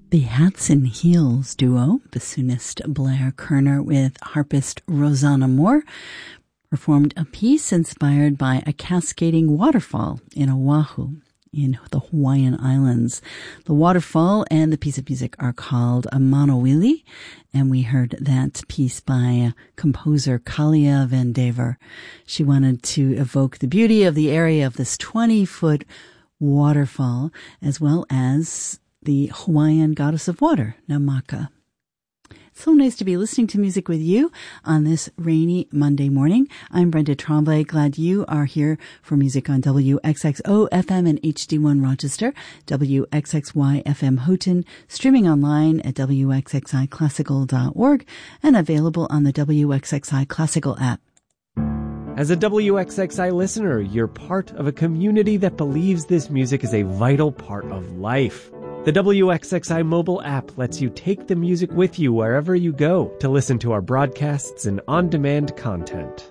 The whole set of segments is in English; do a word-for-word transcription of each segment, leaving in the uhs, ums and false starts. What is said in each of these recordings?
The Hats and Heels duo, bassoonist Blair Kerner with harpist Rosanna Moore, performed a piece inspired by a cascading waterfall in Oahu, in the Hawaiian Islands. The waterfall and the piece of music are called a Manawili, and we heard that piece by composer Kalia Vandever. She wanted to evoke the beauty of the area of this twenty-foot waterfall, as well as the Hawaiian goddess of water, Namaka. It's so nice to be listening to music with you on this rainy Monday morning. I'm Brenda Tremblay. Glad you are here for music on W X X O F M and H D one Rochester, W X X Y F M Houghton, streaming online at W X X I classical dot org and available on the W X X I Classical app. As a W X X I listener, you're part of a community that believes this music is a vital part of life. The W X X I mobile app lets you take the music with you wherever you go to listen to our broadcasts and on-demand content.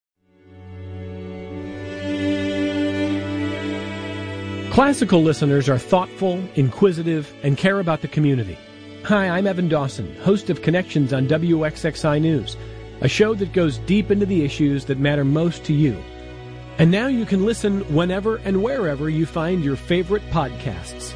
Classical listeners are thoughtful, inquisitive, and care about the community. Hi, I'm Evan Dawson, host of Connections on W X X I News, a show that goes deep into the issues that matter most to you. And now you can listen whenever and wherever you find your favorite podcasts.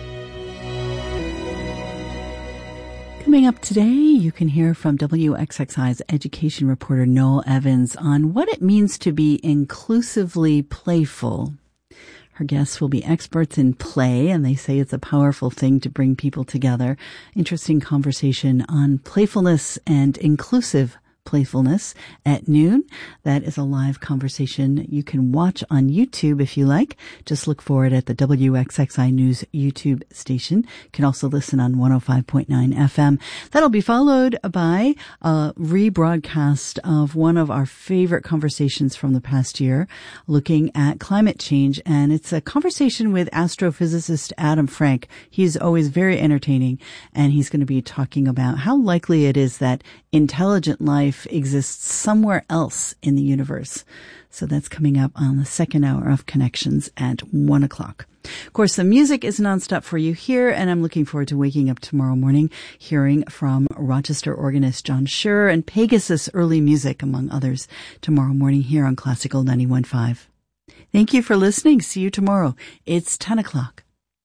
Coming up today, you can hear from W X X I's education reporter Noel Evans on what it means to be inclusively playful. Her guests will be experts in play, and they say it's a powerful thing to bring people together. Interesting conversation on playfulness and inclusive playfulness at noon. That is a live conversation you can watch on YouTube if you like. Just look for it at the W X X I News YouTube station. You can also listen on one oh five point nine F M. That'll be followed by a rebroadcast of one of our favorite conversations from the past year, looking at climate change. And it's a conversation with astrophysicist Adam Frank. He's always very entertaining, and he's going to be talking about how likely it is that intelligent life exists somewhere else in the universe. So that's coming up on the second hour of Connections at one o'clock. Of course, the music is nonstop for you here, and I'm looking forward to waking up tomorrow morning hearing from Rochester organist John Schur and Pegasus Early Music, among others, tomorrow morning here on Classical ninety-one point five. Thank you for listening. See you tomorrow. It's ten o'clock.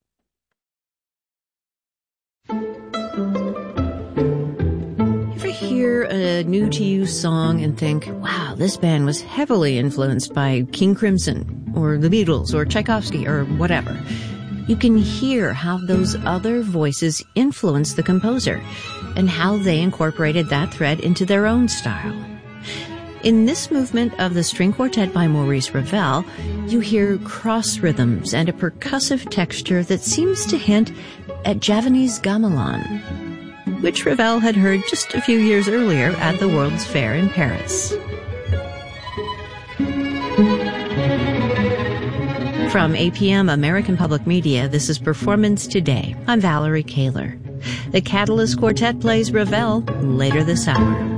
Hear a new-to-you song and think, wow, this band was heavily influenced by King Crimson or the Beatles or Tchaikovsky or whatever. You can hear how those other voices influenced the composer and how they incorporated that thread into their own style. In this movement of the string quartet by Maurice Ravel, you hear cross rhythms and a percussive texture that seems to hint at Javanese gamelan, which Ravel had heard just a few years earlier at the World's Fair in Paris. From A P M American Public Media, this is Performance Today. I'm Valerie Kaler. The Catalyst Quartet plays Ravel later this hour.